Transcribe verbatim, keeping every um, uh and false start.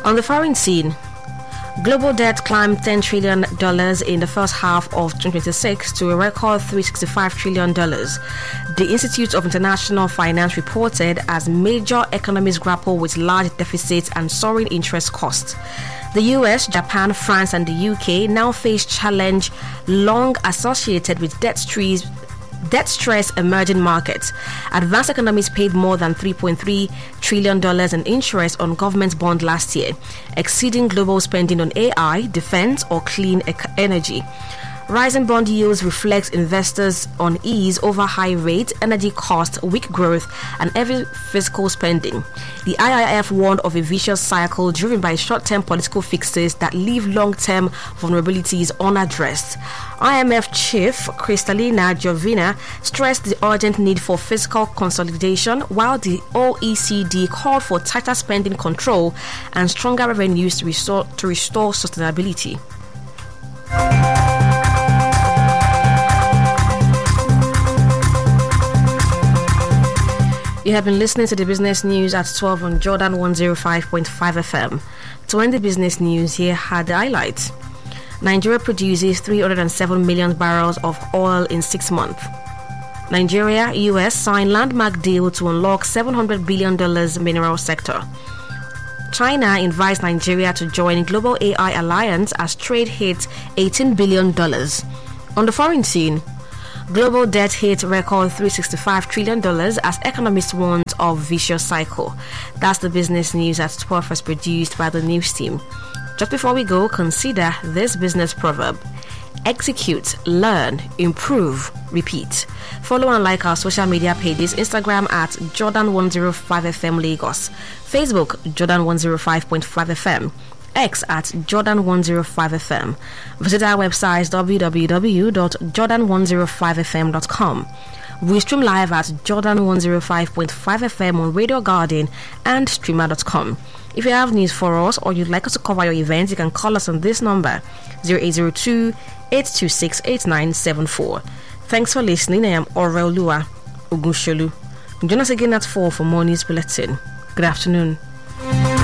On the foreign scene, global debt climbed ten trillion dollars in the first half of twenty twenty-six to a record three hundred sixty-five trillion dollars. The Institute of International Finance reported as major economies grapple with large deficits and soaring interest costs. The U S, Japan, France, and the U K now face challenge long associated with debt trees. Debt stress emerging markets. Advanced economies paid more than three point three trillion dollars in interest on government bonds last year, exceeding global spending on A I, defense, or clean energy. Rising bond yields reflect investors' unease over high rates, energy costs, weak growth, and heavy fiscal spending. The I I F warned of a vicious cycle driven by short-term political fixes that leave long-term vulnerabilities unaddressed. I M F chief Kristalina Georgieva stressed the urgent need for fiscal consolidation, while the O E C D called for tighter spending control and stronger revenues to restore, to restore sustainability. You have been listening to the business news at twelve on Jordan one oh five point five F M. To end the business news, here are the highlights. Nigeria produces three hundred seven million barrels of oil in six months. Nigeria, U S sign landmark deal to unlock seven hundred billion dollars mineral sector. China invites Nigeria to join Global A I Alliance as trade hits eighteen billion dollars. On the foreign scene, global debt hit record three hundred sixty-five trillion dollars as economists warn of vicious cycle. That's the business news at twelve as produced by the news team. Just before we go, consider this business proverb. Execute, learn, improve, repeat. Follow and like our social media pages: Instagram at Jordan one oh five F M Lagos, Facebook Jordan one oh five point five F M, X at Jordan one oh five F M. Visit our website w w w dot jordan one oh five f m dot com. We stream live at Jordan one oh five point five F M on Radio Garden and streamer dot com. If you have news for us or you'd like us to cover your events, you can call us on this number zero eight zero two, eight two six, eight nine seven four. Thanks for listening. I am Orel Lua Ogunsholu. Join us again at four for more news bulletin. Good afternoon.